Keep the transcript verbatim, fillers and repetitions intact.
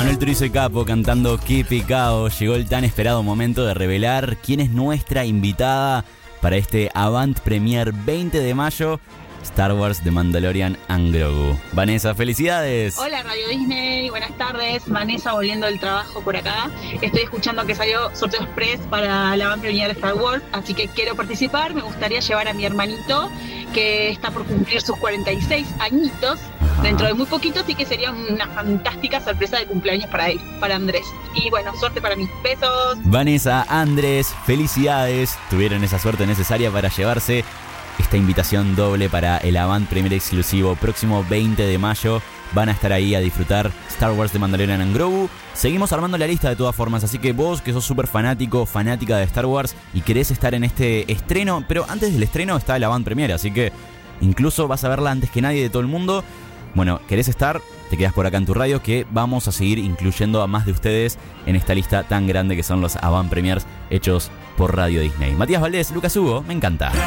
Manuel Turizo y Capo cantando Qué pecado. Llegó el tan esperado momento de revelar quién es nuestra invitada para este Avant Premier veinte de mayo, Star Wars The Mandalorian and Grogu. Vanessa, felicidades. Hola Radio Disney, buenas tardes. Vanessa volviendo del trabajo por acá. Estoy escuchando que salió sorteo express para la Avant Premier de Star Wars, así que quiero participar. Me gustaría llevar a mi hermanito, que está por cumplir sus cuarenta y seis añitos. Ajá. Dentro de muy poquito, así que sería una fantástica sorpresa de cumpleaños para él, para Andrés. Y bueno, suerte para mí. Besos. Vanessa, Andrés, felicidades. Tuvieron esa suerte necesaria para llevarse esta invitación doble para el Avant Premier exclusivo próximo veinte de mayo. Van a estar ahí a disfrutar Star Wars The Mandalorian and Grogu. Seguimos armando la lista de todas formas, así que vos que sos súper fanático, fanática de Star Wars y querés estar en este estreno, pero antes del estreno está el Avant Premier, así que incluso vas a verla antes que nadie de todo el mundo. Bueno, querés estar, te quedas por acá en tu radio, que vamos a seguir incluyendo a más de ustedes en esta lista tan grande que son los Avant Premiers hechos por Radio Disney. Matías Valdés, Lucas Hugo, me encanta.